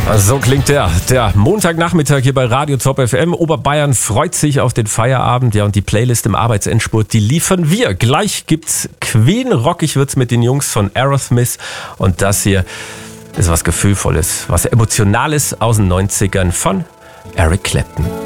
So klingt der Montagnachmittag hier bei Radio Top FM. Oberbayern freut sich auf den Feierabend. Ja, und die Playlist im Arbeitsendspurt, die liefern wir. Gleich gibt's Queen, rockig wird's mit den Jungs von Aerosmith. Und das hier ist was Gefühlvolles, was Emotionales aus den 90ern von Eric Clapton.